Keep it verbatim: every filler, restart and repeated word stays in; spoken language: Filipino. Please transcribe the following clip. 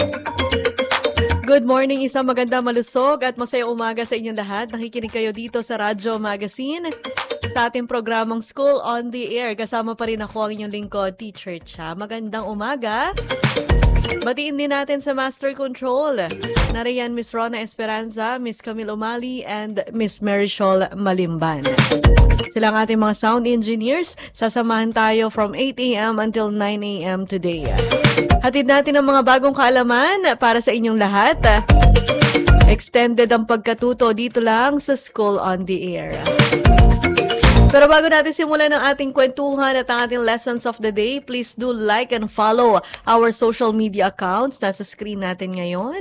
Good morning, isang maganda malusog at masayang umaga sa inyong lahat. Nakikinig kayo dito sa Radyo Magazine sa ating programang School on the Air. Kasama pa rin ako ang inyong lingkod, Teacher Cha. Magandang umaga. Batiin din natin sa Master Control. Nariyan Miss Rona Esperanza, Miss Camille Umali, and Miss Marichol Malimban. Sila ang ating mga sound engineers. Sasamahan tayo from eight a.m. until nine a.m. today. Hatid natin ang mga bagong kaalaman para sa inyong lahat. Extended ang pagkatuto dito lang sa School on the Air. Pero bago natin simulan ang ating kwentuhan at ang ating lessons of the day, please do like and follow our social media accounts. Nasa screen natin ngayon.